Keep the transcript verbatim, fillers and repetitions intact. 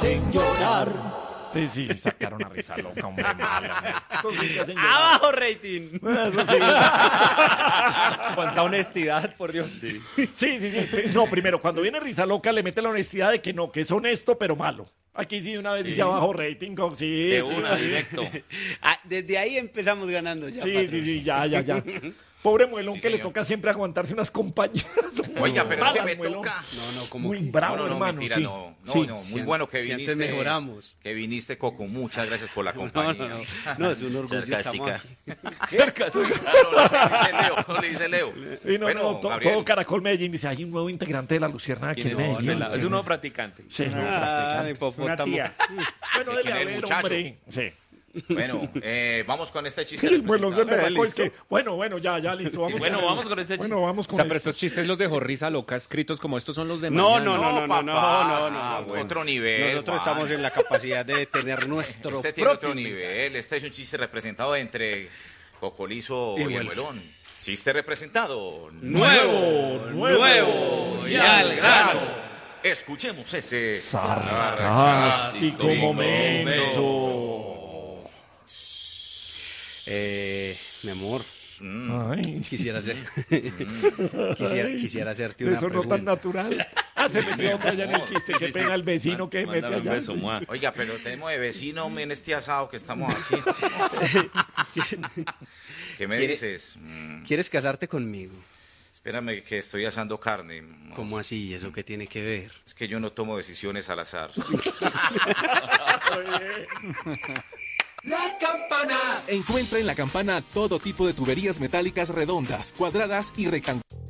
hacen llorar. Sí, sí, sacaron a risa loca, hombre. Mala, hombre. ¡Abajo rating! Eso sí. Cuánta honestidad, por Dios. Sí. sí, sí, sí. No, primero, cuando viene risa loca, le mete la honestidad de que no, que es honesto, pero malo. Aquí sí, una vez dice abajo rating, con, sí. De sí, una, sí. directo. Ah, desde ahí empezamos ganando ya. Sí, patrón. sí, sí, ya, ya, ya. Pobre muelón Sí, que le señor. toca siempre aguantarse unas compañías. Oiga, pero es que Malas, me muelón. toca. No, no, como Muy que- bravo, no, no, no, hermano. mentira, sí. no. No, Sí. no, muy Si bueno que an- si viniste. antes mejoramos. Que viniste, Coco. Muchas gracias por la No, compañía. no, no. No, es un orgullo. Estamos Sarcástica. aquí. Cerca. Ah, no, no, le dice Leo, no le dice Leo. Y no, Bueno, no, to- Gabriel. todo Caracol Medellín dice, hay un nuevo integrante de la Luciérnaga aquí en ¿Quién es? Medellín. No, es ¿Quién un nuevo practicante. Sí, no, Ah, practicante. hipopótamo. Bueno, ¿De debe quién es el haber, muchacho? hombre. Sí. Bueno, eh, vamos con este chiste. El muelón se representado. me es que, bueno, bueno, ya, ya, listo. Vamos Bueno, con- vamos con este chiste. Bueno, vamos O con sea, pero esto. estos chistes los dejó risa loca, escritos como estos son los de No, mañana. no, no, no, no, papá, no, no, no, ah, no, bueno. otro nivel. Nosotros Juan. estamos en la capacidad de tener nuestro Este tiene propio otro nivel. Este es un chiste representado entre Cocolizo Y y, el bueno. muelón. Chiste representado. Nuevo, nuevo y al grano. Escuchemos ese Sarcástico momento. Eh, mi amor, Ay, quisiera hacer, quisiera, quisiera hacerte una eso no tan pregunta. natural. Ah, se metió otra allá en el chiste. Qué pena el vecino que mete Mándame un allá. beso, mua. Oiga, pero tenemos de vecino hombre, en este asado que estamos haciendo. ¿Qué me ¿Quiere- dices? Mm, ¿Quieres casarte conmigo? espérame que estoy asando carne. ¿Cómo así? ¿Eso qué tiene que ver? Es que yo no tomo decisiones al azar. La Campana. Encuentra en La Campana todo tipo de tuberías metálicas redondas, cuadradas y rectangulares.